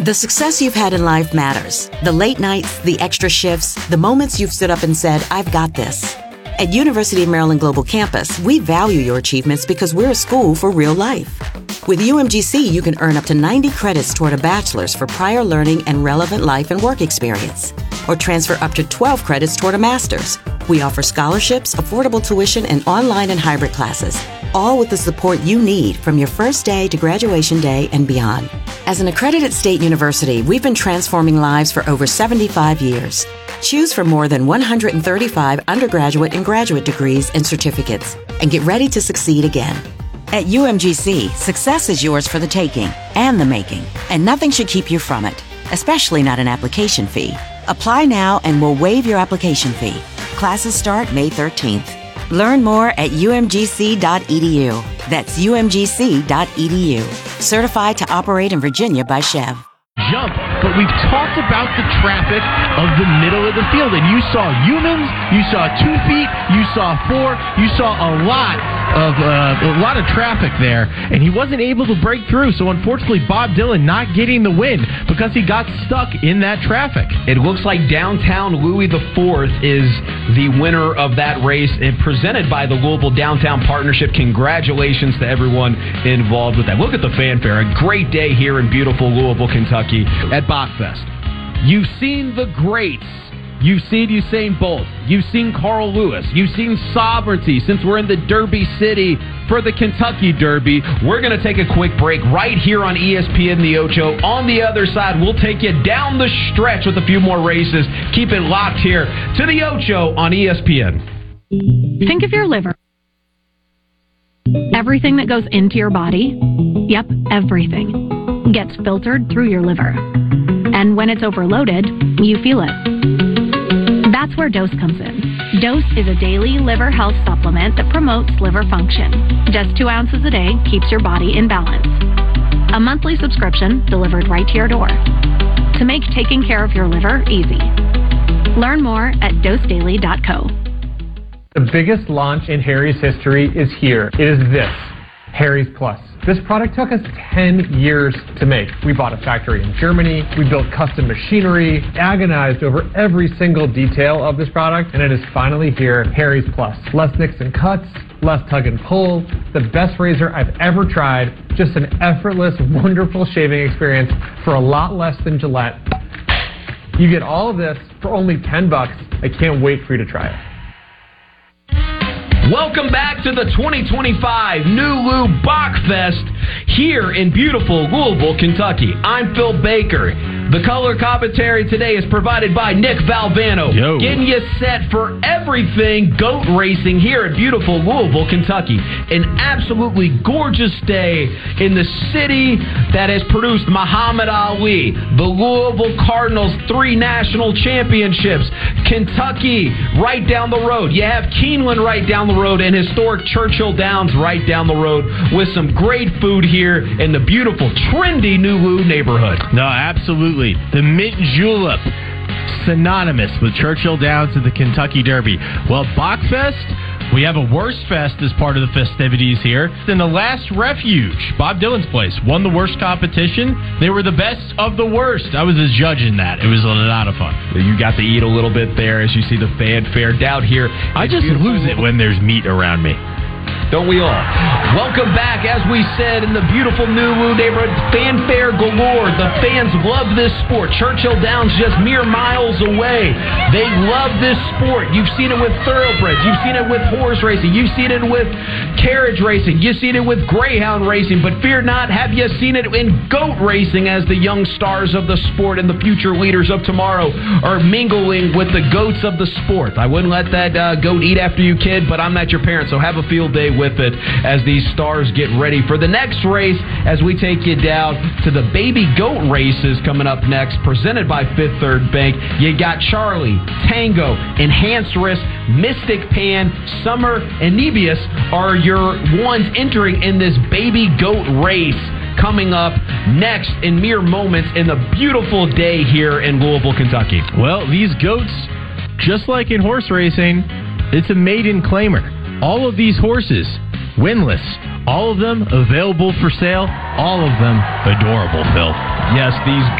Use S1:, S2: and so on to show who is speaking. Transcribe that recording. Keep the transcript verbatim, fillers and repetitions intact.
S1: The success you've had in life matters. The late nights, the extra shifts, the moments you've stood up and said, I've got this. At University of Maryland Global Campus, we value your achievements because we're a school for real life. With U M G C, you can earn up to ninety credits toward a bachelor's for prior learning and relevant life and work experience, or transfer up to twelve credits toward a master's. We offer scholarships, affordable tuition, and online and hybrid classes, all with the support you need from your first day to graduation day and beyond. As an accredited state university, we've been transforming lives for over seventy-five years. Choose from more than one hundred thirty-five undergraduate and graduate degrees and certificates, and get ready to succeed again. At U M G C, success is yours for the taking and the making, and nothing should keep you from it, especially not an application fee. Apply now and we'll waive your application fee. Classes start May thirteenth. Learn more at U M G C dot E D U. That's U M G C dot E D U. Certified to operate in Virginia by Chev.
S2: Jump, but we've talked about the traffic of the middle of the field, and you saw humans, you saw two feet, you saw four, you saw a lot of uh, a lot of traffic there, and he wasn't able to break through. So unfortunately, Bob Dylan not getting the win because he got stuck in that traffic.
S3: It looks like Downtown Louis the Fourth is the winner of that race, and presented by the Louisville Downtown Partnership. Congratulations to everyone involved with that. Look at the fanfare. A great day here in beautiful Louisville, Kentucky at Bachfest.
S2: You've seen the greats. You've seen Usain Bolt. You've seen Carl Lewis. You've seen Sovereignty. Since we're in the Derby City for the Kentucky Derby,
S3: we're going to take a quick break right here on E S P N The Ocho. On the other side, we'll take you down the stretch with a few more races. Keep it locked here to The Ocho on E S P N.
S4: Think of your liver. Everything that goes into your body, yep, everything, gets filtered through your liver. And when it's overloaded, you feel it. That's where Dose comes in. Dose is a daily liver health supplement that promotes liver function. Just two ounces a day keeps your body in balance. A monthly subscription delivered right to your door to make taking care of your liver easy. Learn more at dose daily dot co.
S5: The biggest launch in Harry's history is here. It is this, Harry's Plus. This product took us ten years to make. We bought a factory in Germany, we built custom machinery, agonized over every single detail of this product, and it is finally here, Harry's Plus. Less nicks and cuts, less tug and pull, the best razor I've ever tried, just an effortless, wonderful shaving experience for a lot less than Gillette. You get all of this for only ten bucks. I can't wait for you to try it.
S3: Welcome back to the twenty twenty-five Nulu Bachfest here in beautiful Louisville, Kentucky. I'm Phil Baker. The color commentary today is provided by Nick Valvano.
S2: Yo.
S3: Getting you set for everything goat racing here in beautiful Louisville, Kentucky. An absolutely gorgeous day in the city that has produced Muhammad Ali, the Louisville Cardinals, three national championships, Kentucky right down the road. You have Keeneland right down the road, and historic Churchill Downs right down the road, with some great food here in the beautiful, trendy Nulu neighborhood.
S2: No, absolutely. The mint julep, synonymous with Churchill Downs and the Kentucky Derby. Well, Bachfest, we have a worst fest as part of the festivities here. Then the last refuge, Bob Dylan's place, won the worst competition. They were the best of the worst. I was a judge in that. It was a lot of fun.
S3: You got to eat a little bit there as you see the fanfare down here.
S2: I just lose it when there's meat around me.
S3: Don't we all? Welcome back, as we said, in the beautiful Nulu neighborhood. Fanfare galore. The fans love this sport. Churchill Downs just mere miles away. They love this sport. You've seen it with thoroughbreds. You've seen it with horse racing. You've seen it with carriage racing. You've seen it with greyhound racing. But fear not, have you seen it in goat racing, as the young stars of the sport and the future leaders of tomorrow are mingling with the goats of the sport. I wouldn't let that uh, goat eat after you, kid, but I'm not your parent, so have a field day with it as these stars get ready for the next race, as we take you down to the baby goat races coming up next, presented by Fifth Third Bank. You got Charlie, Tango, Enhanced Risk, Mystic Pan, Summer, and Nebius are your ones entering in this baby goat race coming up next in mere moments in the beautiful day here in Louisville, Kentucky.
S2: Well, these goats, just like in horse racing, it's a maiden claimer. All of these horses, winless, all of them available for sale, all of them adorable, Phil.
S3: Yes, these